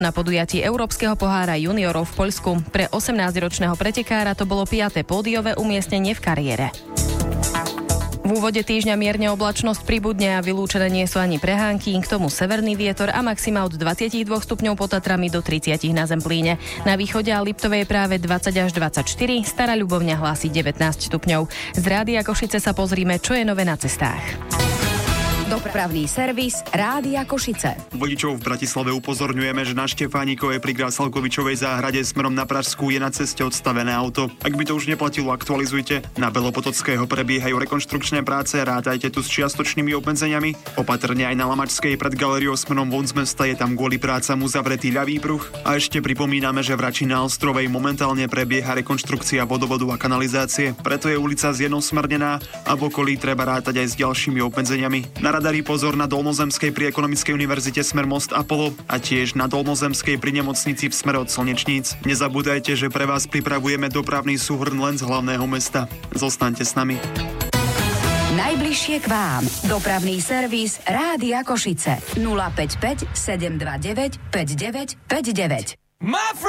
Na podujatí Európskeho pohára juniorov v Poľsku pre 18-ročného pretekára to bolo 5. pódiové umiestnenie v kariére. V úvode týždňa mierne oblačnosť pribudne a vylúčené nie sú ani prehánky, k tomu severný vietor a maxima od 22 stupňov pod Tatrami do 30 na Zemplíne. Na východe a Liptovej práve 20 až 24, Stará Ľubovňa hlási 19 stupňov. Z Rádia Košice sa pozrime, čo je nové na cestách. Dopravný servis Rádia Košice. Vodičov v Bratislave upozorňujeme, že na Štefánikovej pri Grásalkovičovej záhrade smerom na Pražskú je na ceste odstavené auto. Ak by to už neplatilo, aktualizujte. Na Belopotockého prebiehajú rekonštrukčné práce, rátajte tu s čiastočnými obmedzeniami. Opatrne aj na Lamačskej pred galériou smerom von z mesta je tam kvôli prácam uzavretý ľavý pruh. A ešte pripomíname, že v Rači na Ostrovej momentálne prebieha rekonštrukcia vodovodu a kanalizácie, preto je ulica zjednosmernená a v okolí treba rátať aj s ďalšími obmedzeniami. Darí pozor na Dolnozemskej pri Ekonomickej univerzite smer Most Apollo a tiež na Dolnozemskej pri nemocnici v smere od Slnečníc. Nezabúdajte, že pre vás pripravujeme dopravný súhrn len z hlavného mesta. Zostaňte s nami. Najbližšie k vám. Dopravný servis Rádia Košice 055 729 5959.